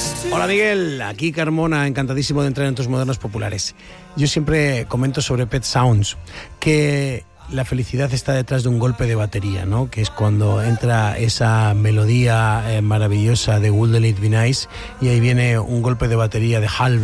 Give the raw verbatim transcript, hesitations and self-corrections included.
Hola Miguel, aquí Carmona, encantadísimo de entrar en tus modernos populares. Yo siempre comento sobre Pet Sounds, que la felicidad está detrás de un golpe de batería, ¿no? Que es cuando entra esa melodía eh, maravillosa de Wouldn't It Be Nice y ahí viene un golpe de batería de Hal